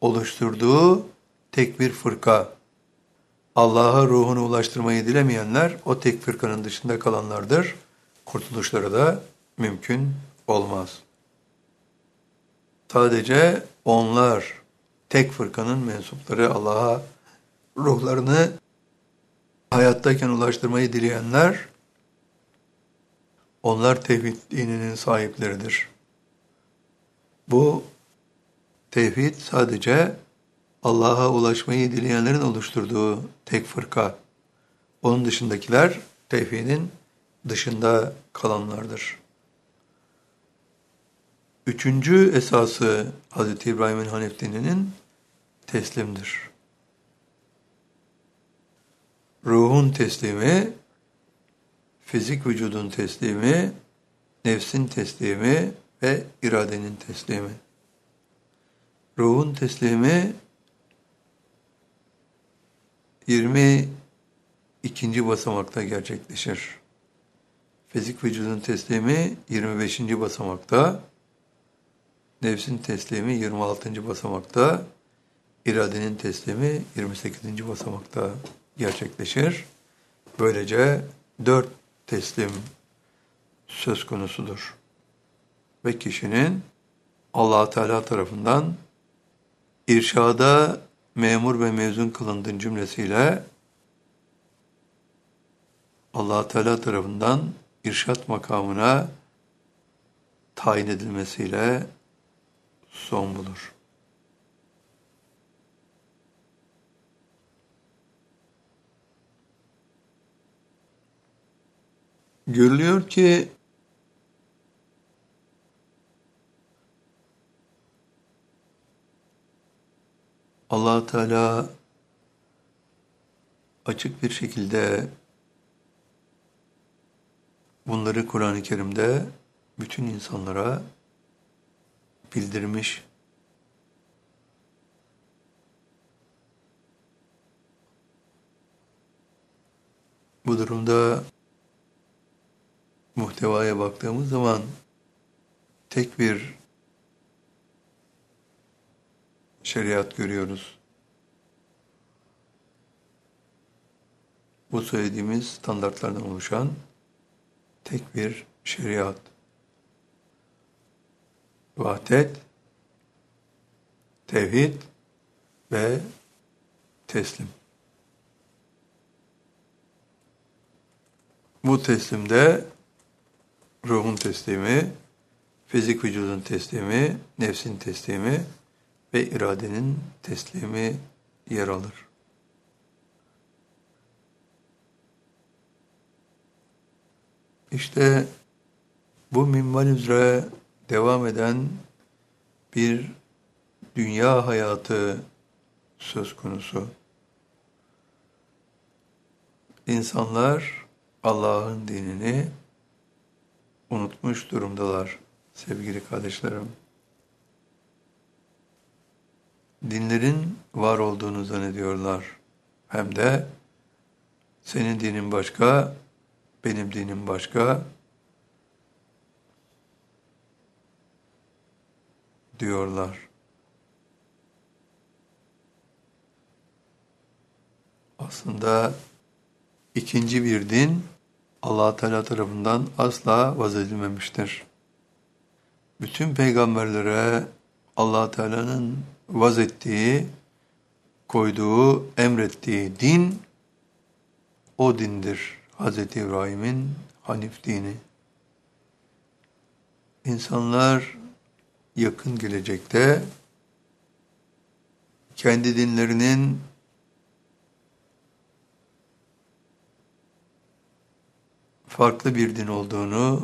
oluşturduğu tek bir fırka. Allah'a ruhunu ulaştırmayı dilemeyenler o tek fırkanın dışında kalanlardır. Kurtuluşları da mümkün olmaz. Sadece onlar, tek fırkanın mensupları, Allah'a ruhlarını hayattayken ulaştırmayı dileyenler, onlar tevhid dininin sahipleridir. Bu tevhid sadece Allah'a ulaşmayı dileyenlerin oluşturduğu tek fırka. Onun dışındakiler tevhidin dışında kalanlardır. Üçüncü esası Hz. İbrahim'in Hanif dininin teslimdir. Ruhun teslimi, fizik vücudun teslimi, nefsin teslimi ve iradenin teslimi. Ruhun teslimi 22. basamakta gerçekleşir. Fizik vücudun teslimi 25. basamakta, nefsin teslimi 26. basamakta, iradenin teslimi 28. basamakta gerçekleşir. Böylece 4 teslim söz konusudur. Ve kişinin Allah Teala tarafından irşada memur ve mezun kılındığın cümlesiyle Allah Teala tarafından irşat makamına tayin edilmesiyle son bulur. Görülüyor ki Allah Teala açık bir şekilde bunları Kur'an-ı Kerim'de bütün insanlara bildirmiş. Bu durumda muhtevaya baktığımız zaman tek bir şeriat görüyoruz. Bu söylediğimiz standartlardan oluşan tek bir şeriat. Vahdet, tevhid ve teslim. Bu teslimde ruhun teslimi, fizik vücudun teslimi, nefsin teslimi ve iradenin teslimi yer alır. İşte bu minval üzere devam eden bir dünya hayatı söz konusu. İnsanlar Allah'ın dinini unutmuş durumdalar sevgili kardeşlerim. Dinlerin var olduğunu zannediyorlar. Hem de senin dinin başka, benim dinim başka diyorlar. Aslında ikinci bir din Allah Teala tarafından asla vaz edilmemiştir. Bütün peygamberlere Allah Teala'nın vaz ettiği, koyduğu, emrettiği din o dindir. Hz. İbrahim'in Hanif dini. İnsanlar yakın gelecekte kendi dinlerinin farklı bir din olduğunu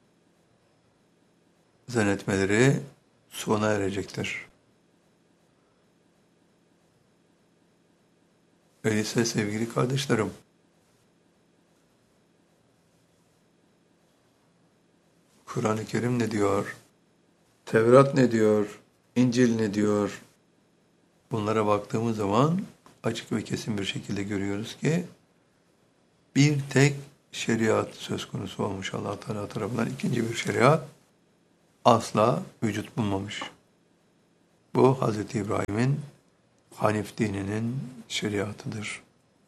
zannetmeleri sona erecektir. Öyleyse sevgili kardeşlerim, Kur'an-ı Kerim ne diyor? Tevrat ne diyor? İncil ne diyor? Bunlara baktığımız zaman açık ve kesin bir şekilde görüyoruz ki bir tek şeriat söz konusu olmuş Allah Teala tarafından. İkinci bir şeriat asla vücut bulmamış. Bu Hz. İbrahim'in Hanif dininin şeriatıdır.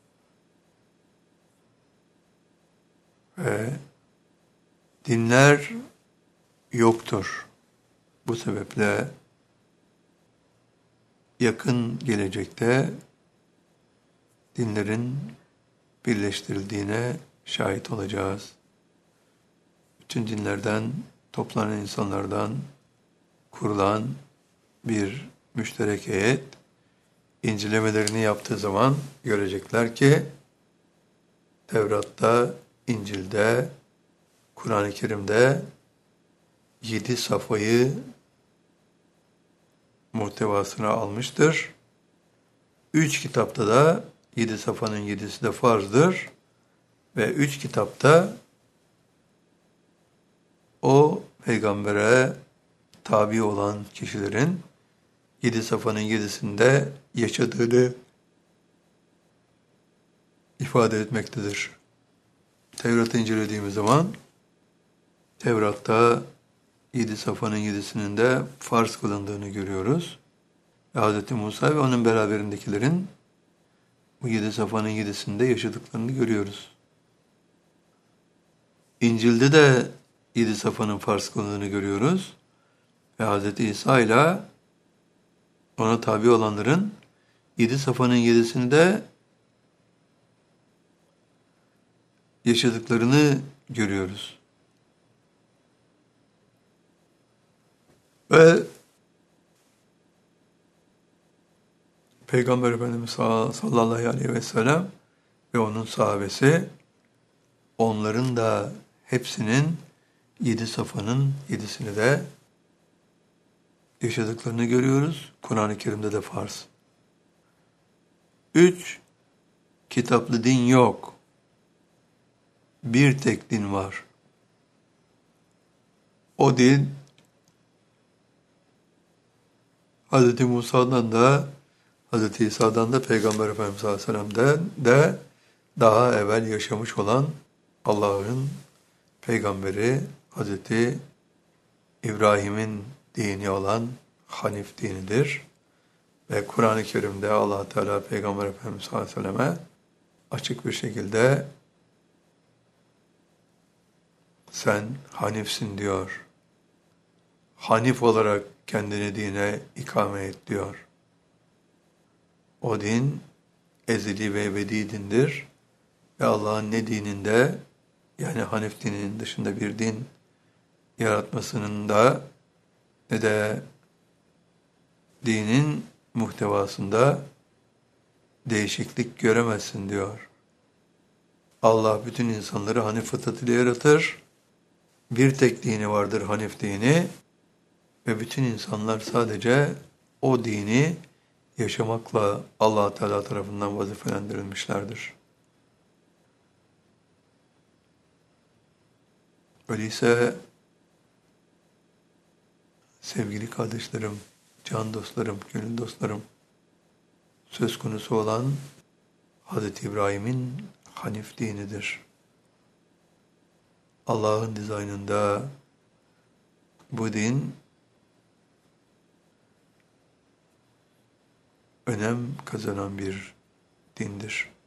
Ve dinler yoktur. Bu sebeple yakın gelecekte dinlerin birleştirildiğine şahit olacağız. Bütün dinlerden toplanan insanlardan kurulan bir müşterek heyet incelemelerini yaptığı zaman görecekler ki Tevrat'ta, İncil'de, Kur'an-ı Kerim'de 7 safayı muhtevasına almıştır. 3 kitapta da 7 safanın 7'si de farzdır. Ve 3 kitapta o peygambere tabi olan kişilerin 7 safanın 7'sinde yaşadığını ifade etmektedir. Tevrat'ı incelediğimiz zaman Tevrat'ta 7 safanın 7'sinin de farz kılındığını görüyoruz. Ve Hz. Musa ve onun beraberindekilerin bu 7 safanın 7'sinde yaşadıklarını görüyoruz. İncil'de de 7 safanın farz kılındığını görüyoruz. Ve Hz. İsa ile ona tabi olanların 7 safanın 7'sinde yaşadıklarını görüyoruz. Ve Peygamber Efendimiz sallallahu aleyhi ve sellem ve onun sahabesi onların da hepsinin 7 safanın 7'sini de yaşadıklarını görüyoruz. Kur'an-ı Kerim'de de farz. 3 kitaplı din yok. Bir tek din var. O din Hz. Musa'dan da Hz. İsa'dan da Peygamber Efendimiz sallallahu aleyhi ve sellem'den de daha evvel yaşamış olan Allah'ın peygamberi Hz. İbrahim'in dini olan Hanif dinidir. Ve Kur'an-ı Kerim'de Allah Teala Peygamber Efendimiz sallallahu aleyhi ve selleme açık bir şekilde sen Hanifsin diyor. Hanif olarak kendini dine ikame et diyor. O din ezeli ve ebedi dindir. Ve Allah'ın ne dininde yani Hanif dininin dışında bir din yaratmasının da ne de dinin muhtevasında değişiklik göremezsin diyor. Allah bütün insanları Hanif fıtratıyla yaratır. Bir tek dini vardır Hanif dini ve bütün insanlar sadece o dini yaşamakla Allah Teala tarafından vazifelendirilmişlerdir. Öyleyse sevgili kardeşlerim, can dostlarım, gönül dostlarım, söz konusu olan Hz. İbrahim'in Hanif dinidir. Allah'ın dizaynında bu din önem kazanan bir dindir.